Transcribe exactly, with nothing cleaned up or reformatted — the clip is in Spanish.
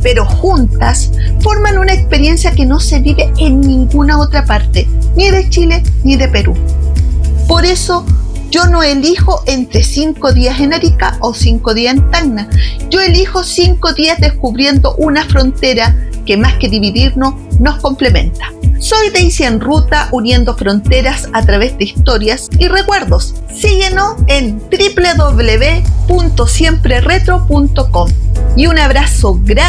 pero juntas forman una experiencia que no se vive en ninguna otra parte, ni de Chile ni de Perú. Por eso, yo no elijo entre cinco días en Arica o cinco días en Tacna. Yo elijo cinco días descubriendo una frontera que más que dividirnos, nos complementa. Soy Daisy en Ruta, uniendo fronteras a través de historias y recuerdos. Síguenos en doble u doble u doble u punto siempre retro punto com. Y un abrazo grande